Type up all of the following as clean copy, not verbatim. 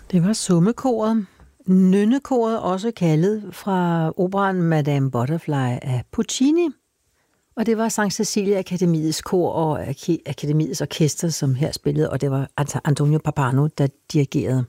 Det var summekoret. Nynnekoret, også kaldet, fra operaen Madame Butterfly af Puccini. Og det var Sankt Cecilia Akademiets kor og Akademiets orkester, som her spillede, og det var Antonio Pappano, der dirigerede.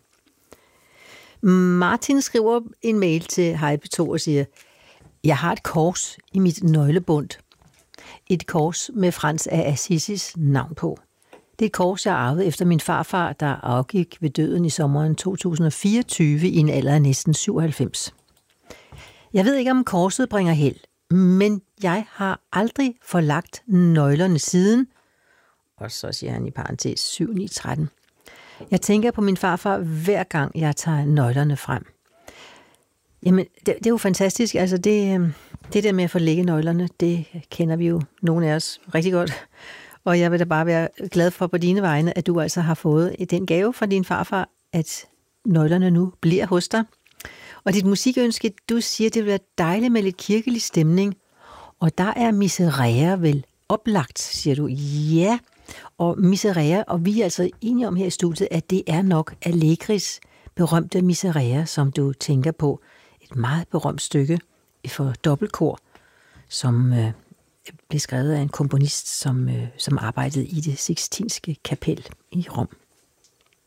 Martin skriver en mail til Hej P2 og siger: Jeg har et kors i mit nøglebund. Et kors med Frans af Assisis navn på. Det er et kors, jeg arvede efter min farfar, der afgik ved døden i sommeren 2024 i en alder af næsten 97. Jeg ved ikke, om korset bringer held, men jeg har aldrig forlagt nøglerne siden. Og så siger han i parentes 7913. Jeg tænker på min farfar hver gang, jeg tager nøglerne frem. Jamen, det er jo fantastisk. Altså, det der med at forlægge nøglerne, det kender vi jo nogle af os rigtig godt. Og jeg vil da bare være glad for på dine vegne, at du altså har fået den gave fra din farfar, at nøglerne nu bliver hos dig. Og dit musikønske, du siger, det vil være dejligt med lidt kirkelig stemning. Og der er Miserere vel oplagt, siger du. Ja, og Miserere, og vi er altså enige om her i studiet, at det er nok Allegris berømte Miserere, som du tænker på. Et meget berømt stykke for dobbeltkor, som blev skrevet af en komponist, som arbejdede i det Sixtinske kapel i Rom.